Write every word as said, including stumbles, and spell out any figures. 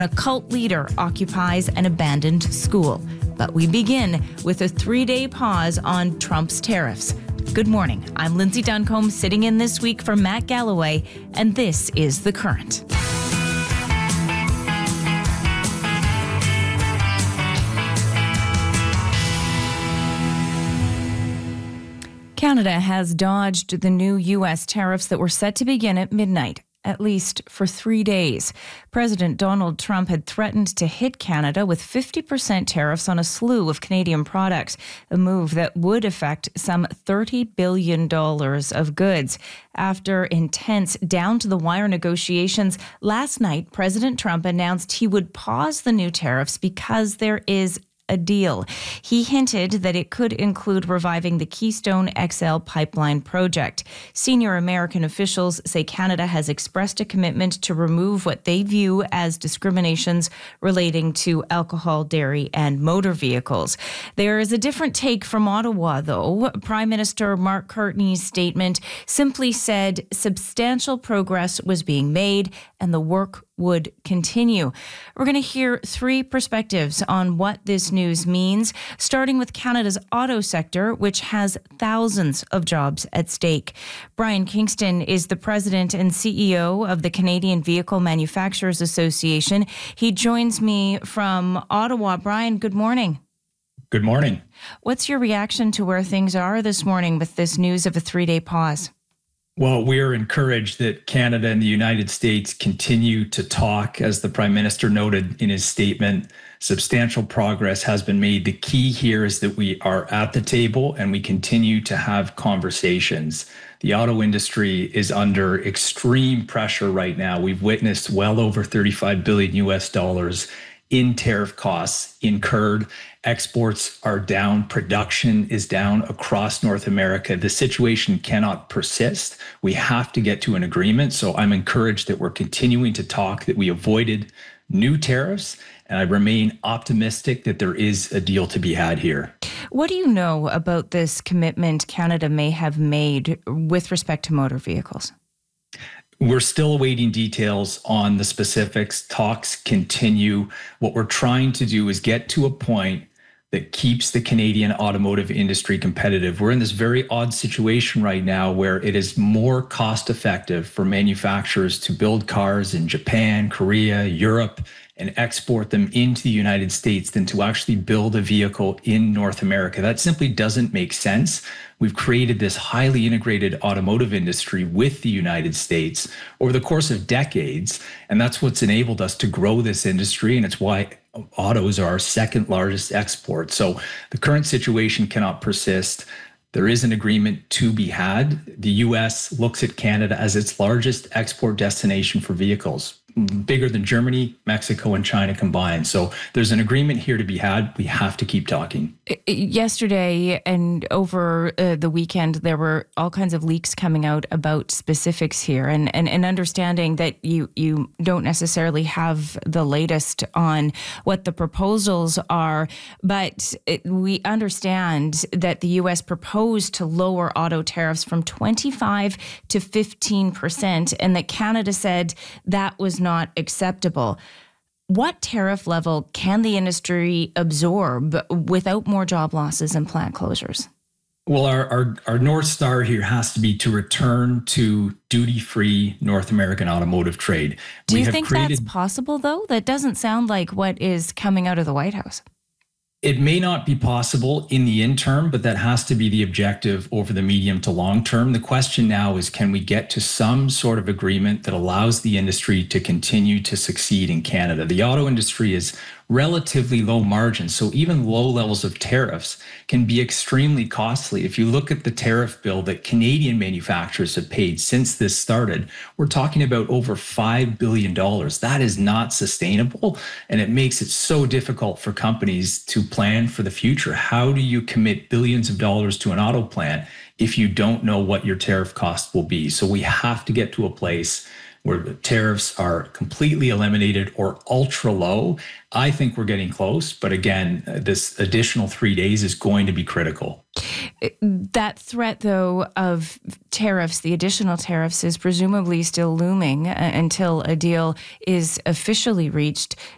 A cult leader occupies an abandoned school. But we begin with a three-day pause on Trump's tariffs. Good morning. I'm Lindsay Duncombe, sitting in this week for Matt Galloway, and this is The Current. Canada has dodged the new U S tariffs that were set to begin at midnight, at least for three days. President Donald Trump had threatened to hit Canada with fifty percent tariffs on a slew of Canadian products, a move that would affect some thirty billion dollars of goods. After intense down-to-the-wire negotiations, last night, President Trump announced he would pause the new tariffs because there is a deal. He hinted that it could include reviving the Keystone X L pipeline project. Senior American officials say Canada has expressed a commitment to remove what they view as discriminations relating to alcohol, dairy, and motor vehicles. There is a different take from Ottawa, though. Prime Minister Mark Carney's statement simply said substantial progress was being made and the work would continue. We're going to hear three perspectives on what this news means, starting with Canada's auto sector, which has thousands of jobs at stake. Brian Kingston is the president and C E O of the Canadian Vehicle Manufacturers Association. He joins me from Ottawa. Brian, good morning. Good morning. What's your reaction to where things are this morning with this news of a three-day pause? Well, we are encouraged that Canada and the United States continue to talk. As the Prime Minister noted in his statement, substantial progress has been made. The key here is that we are at the table and we continue to have conversations. The auto industry is under extreme pressure right now. We've witnessed well over thirty-five billion U S dollars in tariff costs incurred. Exports are down. Production is down across North America. The situation cannot persist. We have to get to an agreement. So I'm encouraged that we're continuing to talk, that we avoided new tariffs, and I remain optimistic that there is a deal to be had here. What do you know about this commitment Canada may have made with respect to motor vehicles? We're still awaiting details on the specifics. Talks continue. What we're trying to do is get to a point that keeps the Canadian automotive industry competitive. We're in this very odd situation right now where it is more cost effective for manufacturers to build cars in Japan, Korea, Europe, and export them into the United States than to actually build a vehicle in North America. That simply doesn't make sense. We've created this highly integrated automotive industry with the United States over the course of decades, and that's what's enabled us to grow this industry, and it's why autos are our second largest export. So the current situation cannot persist. There is an agreement to be had. The U S looks at Canada as its largest export destination for vehicles, bigger than Germany, Mexico, and China combined. So there's an agreement here to be had. We have to keep talking. Yesterday and over uh, the weekend, there were all kinds of leaks coming out about specifics here, and, and, and understanding that you, you don't necessarily have the latest on what the proposals are, but it, we understand that the U S proposed to lower auto tariffs from twenty-five to fifteen percent, and that Canada said that was not acceptable. What tariff level can the industry absorb without more job losses and plant closures? Well, our, our, our North Star here has to be to return to duty-free North American automotive trade. Do we you have think created, that's possible, though? That doesn't sound like what is coming out of the White House. It may not be possible in the interim, but that has to be the objective over the medium to long term. The question now is, can we get to some sort of agreement that allows the industry to continue to succeed in Canada? The auto industry is relatively low margin, so even low levels of tariffs can be extremely costly. If you look at the tariff bill that Canadian manufacturers have paid since this started, we're talking about over five billion dollars. That is not sustainable, and it makes it so difficult for companies to plan for the future. How do you commit billions of dollars to an auto plant if you don't know what your tariff cost will be? So we have to get to a place where the tariffs are completely eliminated or ultra low. I think we're getting close, but again, this additional three days is going to be critical. That threat, though, of tariffs, the additional tariffs, is presumably still looming uh, until a deal is officially reached.